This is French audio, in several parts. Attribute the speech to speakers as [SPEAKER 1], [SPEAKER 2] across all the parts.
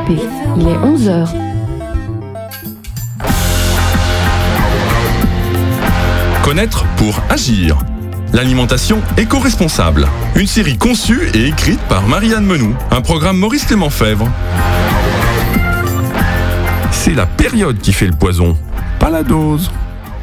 [SPEAKER 1] RCP, il est 11h.
[SPEAKER 2] Connaître pour agir. L'alimentation éco-responsable. Une série conçue et écrite par Marianne Menou. Un programme Maurice Clément Fèvre. C'est la période qui fait le poison, pas la dose.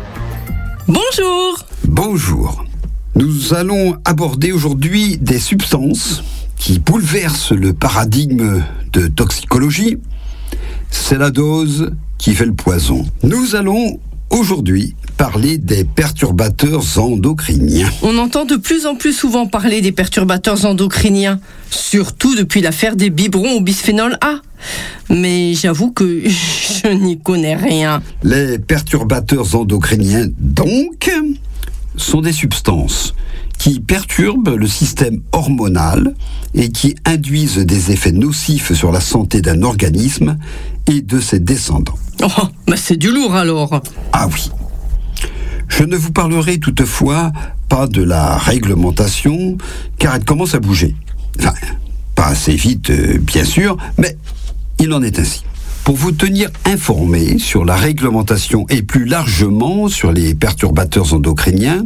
[SPEAKER 3] Bonjour.
[SPEAKER 4] Bonjour. Nous allons aborder aujourd'hui des substances qui bouleversent le paradigme de toxicologie. C'est la dose qui fait le poison. Nous allons aujourd'hui parler des perturbateurs endocriniens.
[SPEAKER 3] On entend de plus en plus souvent parler des perturbateurs endocriniens, surtout depuis l'affaire des biberons au bisphénol A. Mais j'avoue que je n'y connais rien.
[SPEAKER 4] Les perturbateurs endocriniens, donc, sont des substances qui perturbent le système hormonal et qui induisent des effets nocifs sur la santé d'un organisme et de ses descendants.
[SPEAKER 3] Oh, mais c'est du lourd alors.
[SPEAKER 4] Ah oui. Je ne vous parlerai toutefois pas de la réglementation, car elle commence à bouger. Enfin, pas assez vite, bien sûr, mais il en est ainsi. Pour vous tenir informé sur la réglementation et plus largement sur les perturbateurs endocriniens,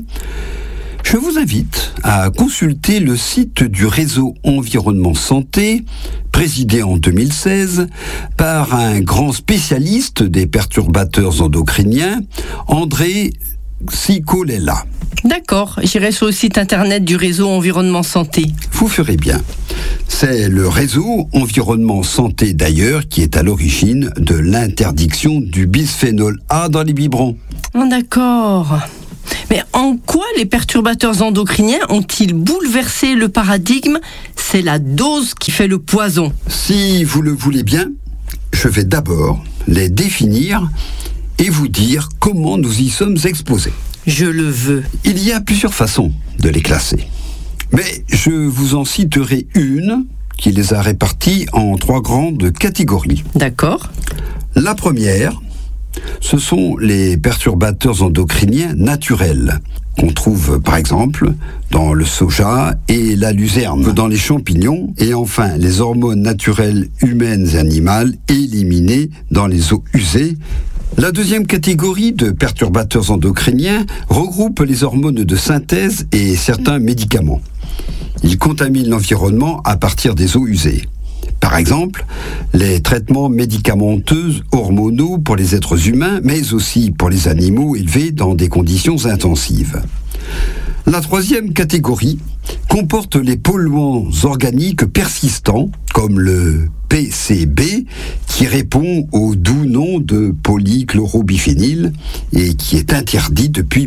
[SPEAKER 4] je vous invite à consulter le site du réseau Environnement Santé, présidé en 2016 par un grand spécialiste des perturbateurs endocriniens, André Cicolella.
[SPEAKER 3] D'accord, j'irai sur le site internet du réseau Environnement Santé.
[SPEAKER 4] Vous ferez bien. C'est le réseau Environnement Santé d'ailleurs qui est à l'origine de l'interdiction du bisphénol A dans les biberons.
[SPEAKER 3] Oh, d'accord. Mais en quoi les perturbateurs endocriniens ont-ils bouleversé le paradigme ? C'est la dose qui fait le poison.
[SPEAKER 4] Si vous le voulez bien, je vais d'abord les définir et vous dire comment nous y sommes exposés.
[SPEAKER 3] Je le veux.
[SPEAKER 4] Il y a plusieurs façons de les classer. Mais je vous en citerai une qui les a répartis en 3 grandes catégories.
[SPEAKER 3] D'accord.
[SPEAKER 4] La première, ce sont les perturbateurs endocriniens naturels, qu'on trouve par exemple dans le soja et la luzerne, dans les champignons, et enfin les hormones naturelles humaines et animales éliminées dans les eaux usées. La deuxième catégorie de perturbateurs endocriniens regroupe les hormones de synthèse et certains médicaments. Ils contaminent l'environnement à partir des eaux usées. Par exemple, les traitements médicamenteux hormonaux pour les êtres humains, mais aussi pour les animaux élevés dans des conditions intensives. La troisième catégorie comporte les polluants organiques persistants, comme le PCB, qui répond au doux nom de polychlorobiphényle et qui est interdit depuis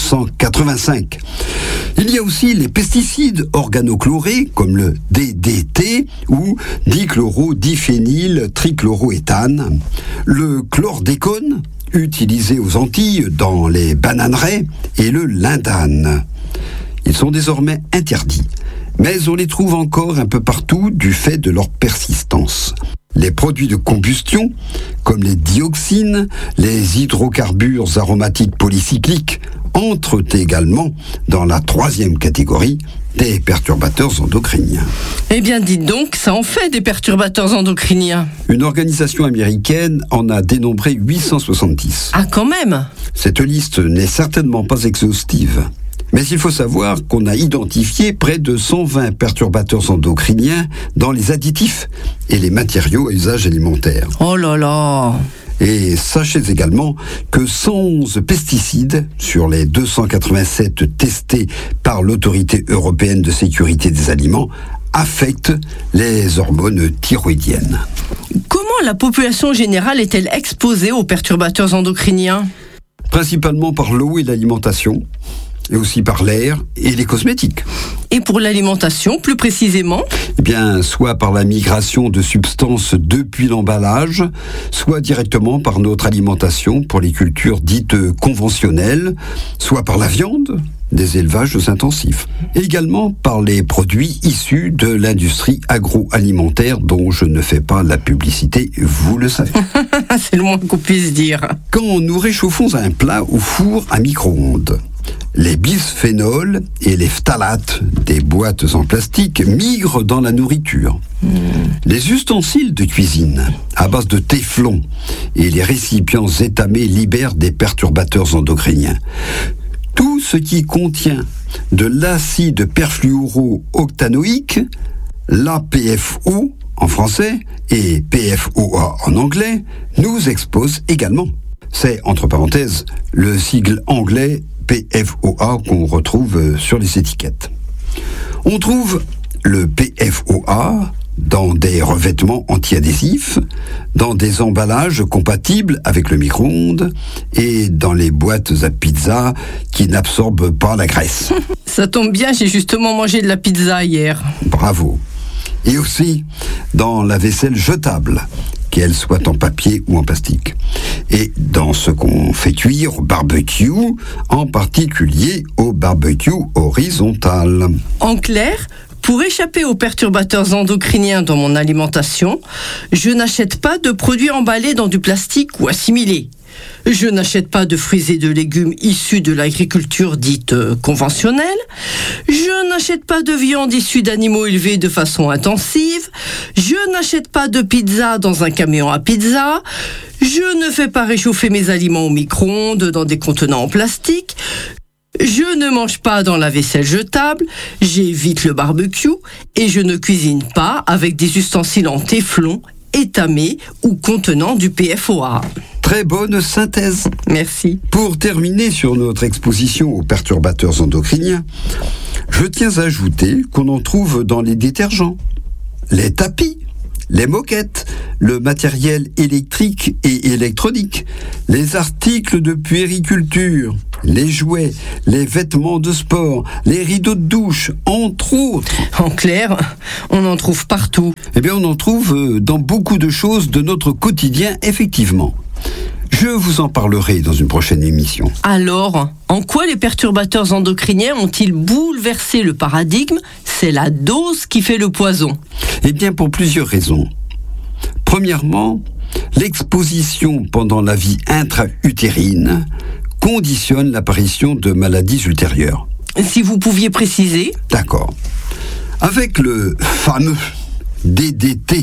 [SPEAKER 4] 1985. Il y a aussi les pesticides organochlorés, comme le DDT ou dichlorodiphényl trichloroéthane, le chlordécone, utilisé aux Antilles dans les bananeraies, et le lindane. Ils sont désormais interdits, mais on les trouve encore un peu partout du fait de leur persistance. Les produits de combustion, comme les dioxines, les hydrocarbures aromatiques polycycliques, entrent également dans la troisième catégorie des perturbateurs endocriniens.
[SPEAKER 3] Eh bien, dites donc, ça en fait des perturbateurs endocriniens.
[SPEAKER 4] Une organisation américaine en a dénombré 870.
[SPEAKER 3] Ah, quand même.
[SPEAKER 4] Cette liste n'est certainement pas exhaustive. Mais il faut savoir qu'on a identifié près de 120 perturbateurs endocriniens dans les additifs et les matériaux à usage alimentaire.
[SPEAKER 3] Oh là là.
[SPEAKER 4] Et sachez également que 111 pesticides sur les 287 testés par l'Autorité européenne de sécurité des aliments affectent les hormones thyroïdiennes.
[SPEAKER 3] Comment la population générale est-elle exposée aux perturbateurs endocriniens ?
[SPEAKER 4] Principalement par l'eau et l'alimentation, et aussi par l'air et les cosmétiques.
[SPEAKER 3] Et pour l'alimentation, plus précisément ?
[SPEAKER 4] Eh bien, soit par la migration de substances depuis l'emballage, soit directement par notre alimentation pour les cultures dites conventionnelles, soit par la viande des élevages intensifs. Et également par les produits issus de l'industrie agroalimentaire dont je ne fais pas la publicité, vous le savez.
[SPEAKER 3] C'est le moins qu'on puisse dire.
[SPEAKER 4] Quand nous réchauffons un plat au four à micro-ondes, les bisphénols et les phtalates des boîtes en plastique migrent dans la nourriture. Les ustensiles de cuisine à base de téflon et les récipients étamés libèrent des perturbateurs endocriniens. Tout ce qui contient de l'acide perfluorooctanoïque, l'APFO en français et PFOA en anglais, nous expose également. C'est, entre parenthèses, le sigle anglais PFOA qu'on retrouve sur les étiquettes. On trouve le PFOA dans des revêtements antiadhésifs, dans des emballages compatibles avec le micro-ondes et dans les boîtes à pizza qui n'absorbent pas la graisse.
[SPEAKER 3] Ça tombe bien, j'ai justement mangé de la pizza hier.
[SPEAKER 4] Bravo. Et aussi dans la vaisselle jetable, qu'elle soit en papier ou en plastique. Et dans ce qu'on fait cuire au barbecue, en particulier au barbecue horizontal.
[SPEAKER 3] En clair, pour échapper aux perturbateurs endocriniens dans mon alimentation, je n'achète pas de produits emballés dans du plastique ou assimilés. Je n'achète pas de fruits et de légumes issus de l'agriculture dite conventionnelle. Je n'achète pas de viande issue d'animaux élevés de façon intensive. Je n'achète pas de pizza dans un camion à pizza. Je ne fais pas réchauffer mes aliments au micro-ondes dans des contenants en plastique. Je ne mange pas dans la vaisselle jetable, j'évite le barbecue et je ne cuisine pas avec des ustensiles en téflon, étamés ou contenant du PFOA.
[SPEAKER 4] Très bonne synthèse.
[SPEAKER 3] Merci.
[SPEAKER 4] Pour terminer sur notre exposition aux perturbateurs endocriniens, je tiens à ajouter qu'on en trouve dans les détergents, les tapis, les moquettes, le matériel électrique et électronique, les articles de puériculture, les jouets, les vêtements de sport, les rideaux de douche, entre autres.
[SPEAKER 3] En clair, on en trouve partout.
[SPEAKER 4] Eh bien, on en trouve dans beaucoup de choses de notre quotidien, effectivement. Je vous en parlerai dans une prochaine émission.
[SPEAKER 3] Alors, en quoi les perturbateurs endocriniens ont-ils bouleversé le paradigme ? C'est la dose qui fait le poison.
[SPEAKER 4] Eh bien, pour plusieurs raisons. Premièrement, l'exposition pendant la vie intra-utérine conditionne l'apparition de maladies ultérieures.
[SPEAKER 3] Si vous pouviez préciser ?
[SPEAKER 4] D'accord. Avec le fameux DDT,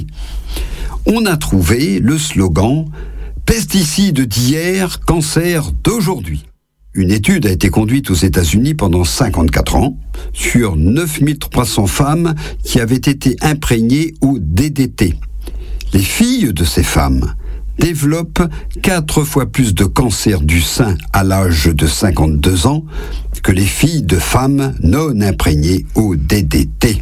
[SPEAKER 4] on a trouvé le slogan « Pesticides d'hier, cancer d'aujourd'hui ». Une étude a été conduite aux États-Unis pendant 54 ans sur 9300 femmes qui avaient été imprégnées au DDT. Les filles de ces femmes développent 4 fois plus de cancer du sein à l'âge de 52 ans que les filles de femmes non imprégnées au DDT.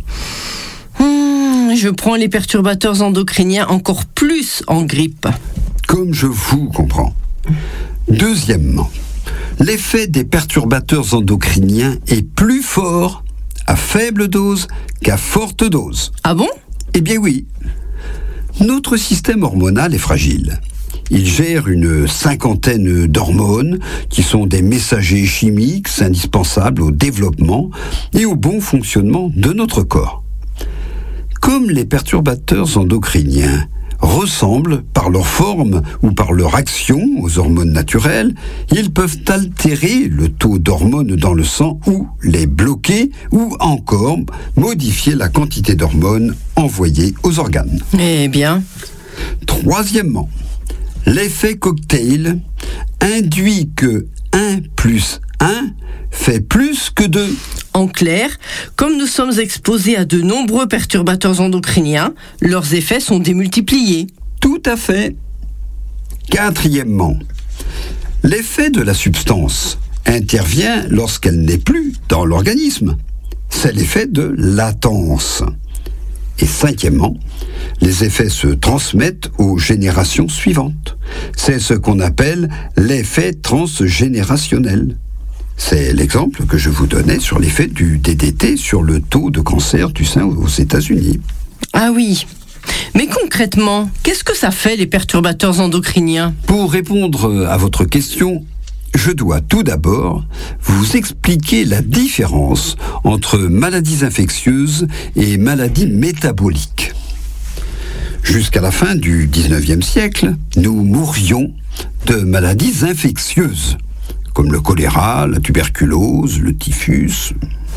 [SPEAKER 3] Je prends les perturbateurs endocriniens encore plus en grippe.
[SPEAKER 4] Comme je vous comprends. Deuxièmement, l'effet des perturbateurs endocriniens est plus fort à faible dose qu'à forte dose.
[SPEAKER 3] Ah bon ?
[SPEAKER 4] Eh bien oui. Notre système hormonal est fragile. Il gère une 50aine d'hormones qui sont des messagers chimiques indispensables au développement et au bon fonctionnement de notre corps. Comme les perturbateurs endocriniens ressemblent par leur forme ou par leur action aux hormones naturelles, ils peuvent altérer le taux d'hormones dans le sang ou les bloquer ou encore modifier la quantité d'hormones envoyées aux organes.
[SPEAKER 3] Eh bien.
[SPEAKER 4] Troisièmement, l'effet cocktail induit que 1 plus 1 fait plus que 2.
[SPEAKER 3] En clair, comme nous sommes exposés à de nombreux perturbateurs endocriniens, leurs effets sont démultipliés.
[SPEAKER 4] Tout à fait. Quatrièmement, l'effet de la substance intervient lorsqu'elle n'est plus dans l'organisme. C'est l'effet de latence. Et cinquièmement, les effets se transmettent aux générations suivantes. C'est ce qu'on appelle l'effet transgénérationnel. C'est l'exemple que je vous donnais sur l'effet du DDT sur le taux de cancer du sein aux États-Unis.
[SPEAKER 3] Ah oui. Mais concrètement, qu'est-ce que ça fait les perturbateurs endocriniens ?
[SPEAKER 4] Pour répondre à votre question, je dois tout d'abord vous expliquer la différence entre maladies infectieuses et maladies métaboliques. Jusqu'à la fin du 19e siècle, nous mourions de maladies infectieuses, comme le choléra, la tuberculose, le typhus.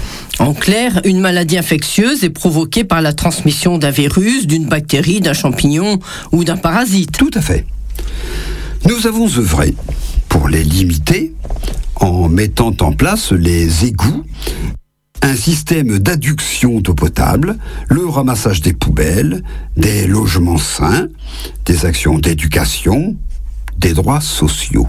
[SPEAKER 3] En clair, une maladie infectieuse est provoquée par la transmission d'un virus, d'une bactérie, d'un champignon ou d'un parasite.
[SPEAKER 4] Tout à fait. Nous avons œuvré pour les limiter en mettant en place les égouts, un système d'adduction d'eau potable, le ramassage des poubelles, des logements sains, des actions d'éducation, des droits sociaux.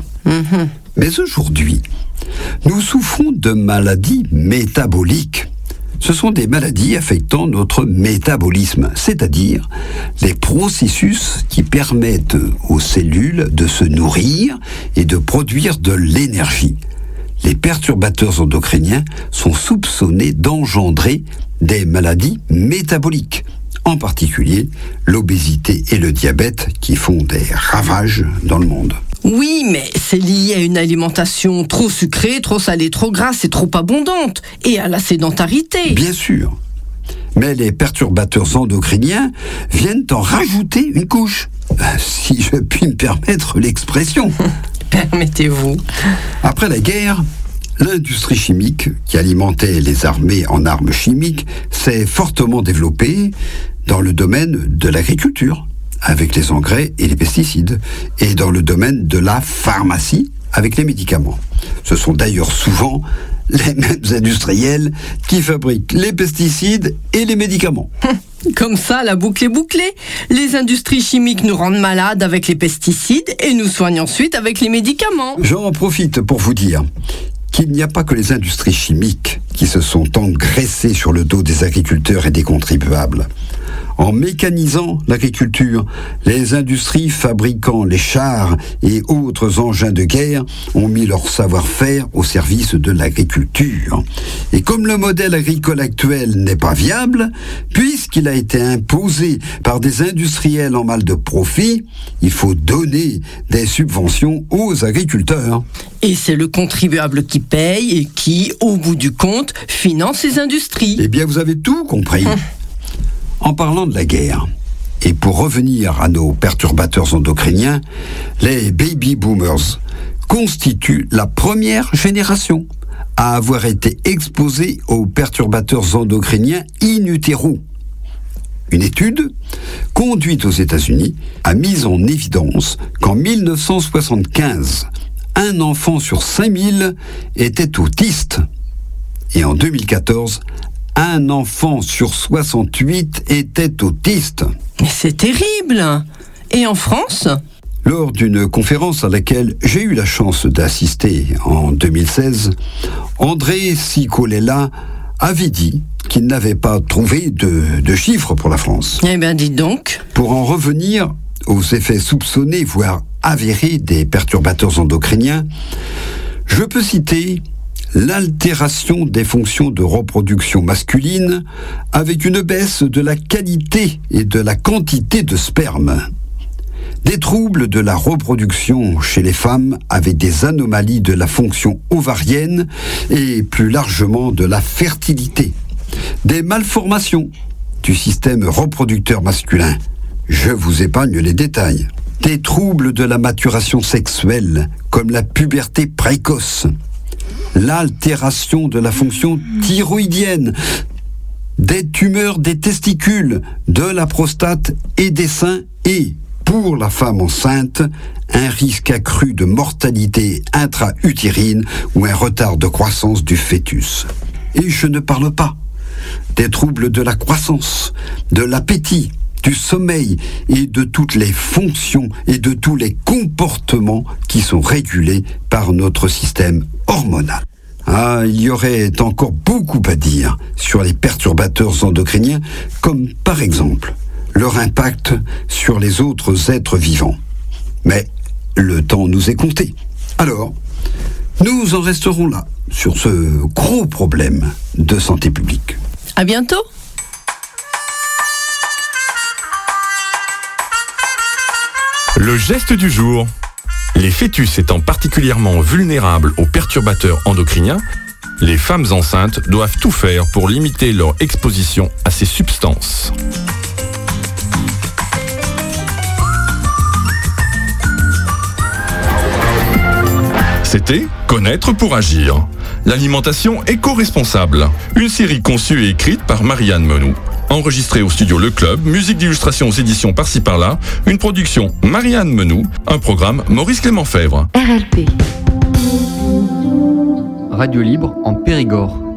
[SPEAKER 4] Mais aujourd'hui, nous souffrons de maladies métaboliques. Ce sont des maladies affectant notre métabolisme, c'est-à-dire les processus qui permettent aux cellules de se nourrir et de produire de l'énergie. Les perturbateurs endocriniens sont soupçonnés d'engendrer des maladies métaboliques, en particulier l'obésité et le diabète qui font des ravages dans le monde.
[SPEAKER 3] Oui, mais c'est lié à une alimentation trop sucrée, trop salée, trop grasse et trop abondante, et à la sédentarité.
[SPEAKER 4] Bien sûr. Mais les perturbateurs endocriniens viennent en rajouter une couche, si je puis me permettre l'expression.
[SPEAKER 3] Permettez-vous.
[SPEAKER 4] Après la guerre, l'industrie chimique, qui alimentait les armées en armes chimiques, s'est fortement développée dans le domaine de l'agriculture, avec les engrais et les pesticides, et dans le domaine de la pharmacie, avec les médicaments. Ce sont d'ailleurs souvent les mêmes industriels qui fabriquent les pesticides et les médicaments.
[SPEAKER 3] Comme ça, la boucle est bouclée. Les industries chimiques nous rendent malades avec les pesticides et nous soignent ensuite avec les médicaments.
[SPEAKER 4] J'en profite pour vous dire qu'il n'y a pas que les industries chimiques qui se sont engraissées sur le dos des agriculteurs et des contribuables. En mécanisant l'agriculture, les industries fabriquant les chars et autres engins de guerre ont mis leur savoir-faire au service de l'agriculture. Et comme le modèle agricole actuel n'est pas viable, puisqu'il a été imposé par des industriels en mal de profit, il faut donner des subventions aux agriculteurs.
[SPEAKER 3] Et c'est le contribuable qui paye et qui, au bout du compte, finance ces industries.
[SPEAKER 4] Eh bien, vous avez tout compris. En parlant de la guerre, et pour revenir à nos perturbateurs endocriniens, les baby boomers constituent la première génération à avoir été exposée aux perturbateurs endocriniens in utero. Une étude conduite aux États-Unis a mis en évidence qu'en 1975, un enfant sur 5000 était autiste. Et en 2014, un enfant sur 68 était autiste.
[SPEAKER 3] Mais c'est terrible! Et en France ?
[SPEAKER 4] Lors d'une conférence à laquelle j'ai eu la chance d'assister en 2016, André Cicolella avait dit qu'il n'avait pas trouvé de chiffres pour la France.
[SPEAKER 3] Eh bien, dites donc.
[SPEAKER 4] Pour en revenir aux effets soupçonnés, voire avérés des perturbateurs endocriniens, je peux citer l'altération des fonctions de reproduction masculine avec une baisse de la qualité et de la quantité de sperme. Des troubles de la reproduction chez les femmes avec des anomalies de la fonction ovarienne et plus largement de la fertilité. Des malformations du système reproducteur masculin. Je vous épargne les détails. Des troubles de la maturation sexuelle comme la puberté précoce. L'altération de la fonction thyroïdienne, des tumeurs des testicules, de la prostate et des seins et, pour la femme enceinte, un risque accru de mortalité intra-utérine ou un retard de croissance du fœtus. Et je ne parle pas des troubles de la croissance, de l'appétit, du sommeil et de toutes les fonctions et de tous les comportements qui sont régulés par notre système hormonal. Ah, il y aurait encore beaucoup à dire sur les perturbateurs endocriniens, comme par exemple leur impact sur les autres êtres vivants. Mais le temps nous est compté. Alors, nous en resterons là, sur ce gros problème de santé publique.
[SPEAKER 3] À bientôt.
[SPEAKER 2] Le geste du jour. Les fœtus étant particulièrement vulnérables aux perturbateurs endocriniens, les femmes enceintes doivent tout faire pour limiter leur exposition à ces substances. C'était Connaître pour agir. L'alimentation éco-responsable. Une série conçue et écrite par Marianne Menou. Enregistrée au studio Le Club, musique d'illustration aux éditions Par-ci Par-là, une production Marianne Menou, un programme Maurice Clément Fèvre.
[SPEAKER 1] RLP. Radio libre en Périgord.